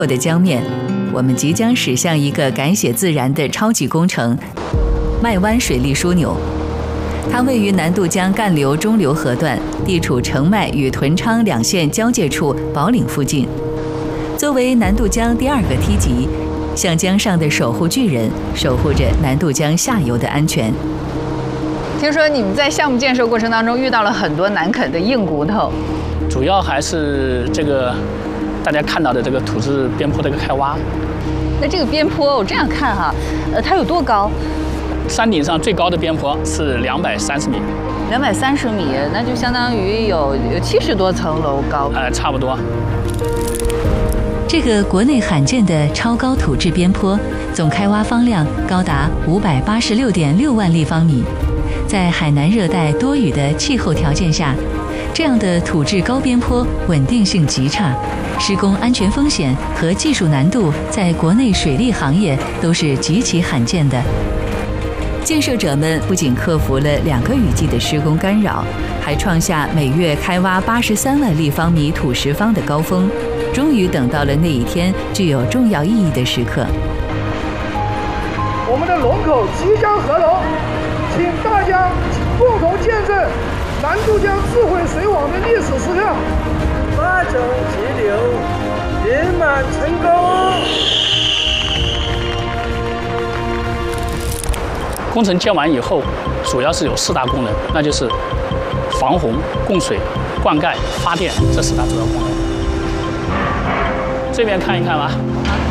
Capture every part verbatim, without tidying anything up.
的江面，我们即将驶向一个改写自然的超级工程——麦湾水利枢纽。它位于南渡江干流中流河段，地处澄迈与屯昌两县交界处宝岭附近。作为南渡江第二个梯级，像江上的守护巨人，守护着南渡江下游的安全。 听说你们在项目建设过程当中遇到了很多难啃的硬骨头， 主要还是这个大家看到的这个土质边坡的一个开挖。 那这个边坡我这样看哈，呃，它有多高？ 山顶上最高的边坡是两百三十米， 两百三十米，那就相当于有有七十多层楼高。 呃，差不多。 这个国内罕见的超高土质边坡，总开挖方量高达五百八十六点六万立方米。在海南热带多雨的气候条件下，这样的土质高边坡稳定性极差，施工安全风险和技术难度在国内水利行业都是极其罕见的。建设者们不仅克服了两个雨季的施工干扰，还创下每月开挖八十三万立方米土石方的高峰，终于等到了那一天具有重要意义的时刻。 我们的龙口即将合龙，请大家共同见证南渡江智慧水网的历史时刻。 发展急流，圆满成功。 工程建完以后，主要是有四大功能，那就是防洪、供水、灌溉、发电这四大主要功能。这边看一看吧。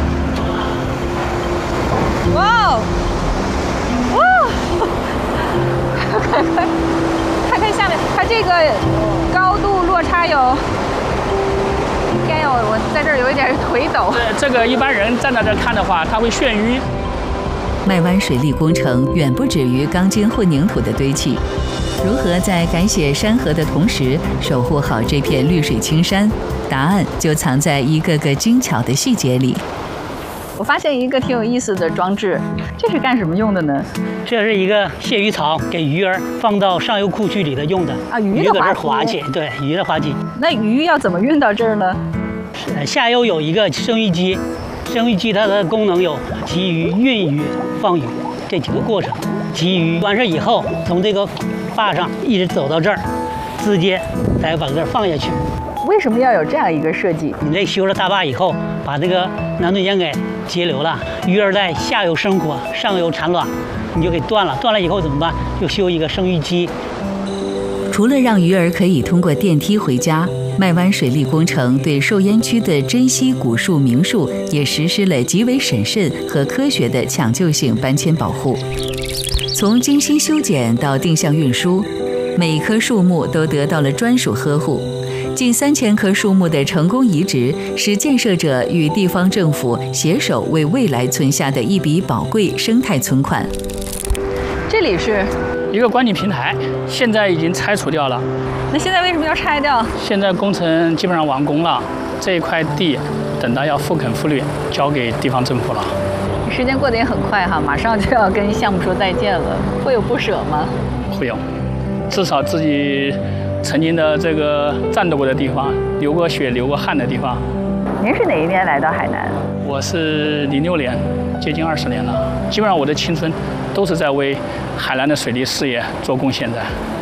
哇哦！哇！看看看看下面，它这个高度落差有，应该有，我在这儿有一点腿抖。 这这个一般人站在这看的话，他会眩晕。 麦湾水利工程远不止于钢筋混凝土的堆砌，如何在改写山河的同时守护好这片绿水青山？答案就藏在一个个精巧的细节里。 我发现一个挺有意思的装置，这是干什么用的呢？ 这是一个泄鱼槽，给鱼儿放到上游库区里头用的啊，鱼的滑滑稽，对，鱼的滑稽。 那鱼要怎么运到这儿呢？ 下游有一个生鱼机，生鱼机它的功能有集鱼、运鱼、放鱼这几个过程。集鱼完事以后，从这个坝上一直走到这儿，直接再把这儿放下去。 为什么要有这样一个设计？ 你这修了大坝以后，把这个南渡江给截流了，鱼儿在下游生活，上游产卵，你就给断了。断了以后怎么办？就修一个生鱼机。 除了让鱼儿可以通过电梯回家，麦湾水利工程对受淹区的珍稀古树名树也实施了极为审慎和科学的抢救性搬迁保护。从精心修剪到定向运输，每一棵树木都得到了专属呵护。近三千棵树木的成功移植，是建设者与地方政府携手为未来存下的一笔宝贵生态存款。 这里是一个观景平台，现在已经拆除掉了。 那现在为什么要拆掉？ 现在工程基本上完工了，这一块地等到要复垦复绿，交给地方政府了。 时间过得也很快哈，马上就要跟项目说再见了，会有不舍吗？ 会有，至少自己曾经的这个战斗过的地方，流过血、流过汗的地方。 您是哪一年来到海南？ 我是零六年，接近二十年了。基本上我的青春都是在为海南的水利事业做贡献的。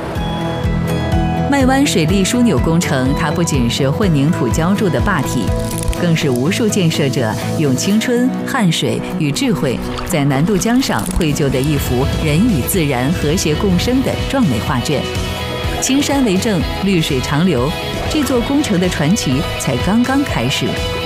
麦湾水利枢纽工程，它不仅是混凝土浇筑的坝体，更是无数建设者用青春、汗水与智慧，在南渡江上绘就的一幅人与自然和谐共生的壮美画卷。青山为证，绿水长流，这座工程的传奇才刚刚开始。